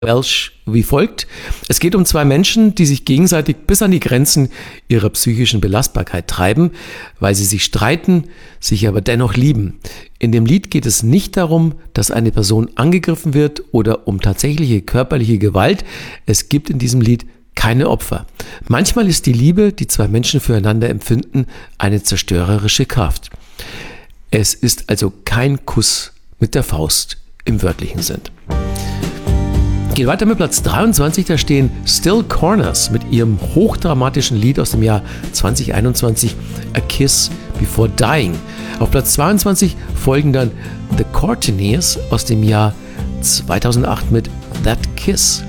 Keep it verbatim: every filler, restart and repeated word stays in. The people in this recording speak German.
Welsh wie folgt. Es geht um zwei Menschen, die sich gegenseitig bis an die Grenzen ihrer psychischen Belastbarkeit treiben, weil sie sich streiten, sich aber dennoch lieben. In dem Lied geht es nicht darum, dass eine Person angegriffen wird oder um tatsächliche körperliche Gewalt. Es gibt in diesem Lied keine Opfer. Manchmal ist die Liebe, die zwei Menschen füreinander empfinden, eine zerstörerische Kraft. Es ist also kein Kuss mit der Faust im wörtlichen Sinn. Geht weiter mit Platz dreiundzwanzig, da stehen Still Corners mit ihrem hochdramatischen Lied aus dem Jahr zwanzig einundzwanzig, A Kiss Before Dying. Auf Platz zweiundzwanzig folgen dann The Courteeners aus dem Jahr zweitausendacht mit That Kiss.